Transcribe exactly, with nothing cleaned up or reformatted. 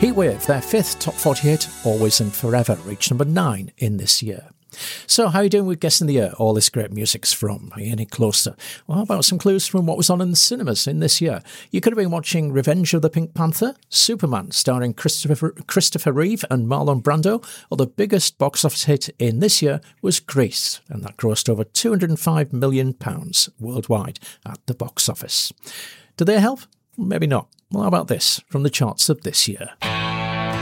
Heatwave, their fifth top forty hit, Always and Forever, reached number nine in this year. So how are you doing with guessing the year all this great music's from? Are you any closer? Well, how about some clues from what was on in the cinemas in this year? You could have been watching Revenge of the Pink Panther, Superman starring Christopher, Christopher Reeve and Marlon Brando, or the biggest box office hit in this year was Grease, and that grossed over two hundred five million pounds worldwide at the box office. Did they help? Maybe not. Well, how about this from the charts of this year?